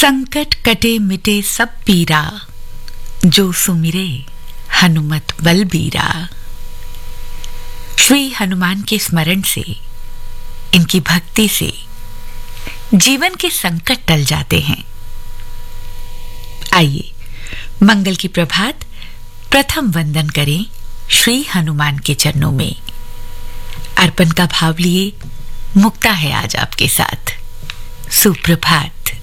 संकट कटे मिटे सब पीरा, जो सुमिरे हनुमत बलबीरा। श्री हनुमान के स्मरण से, इनकी भक्ति से जीवन के संकट टल जाते हैं। आइए मंगल की प्रभात प्रथम वंदन करें श्री हनुमान के चरणों में। अर्पण का भाव लिए मुक्ता है आज आपके साथ। सुप्रभात।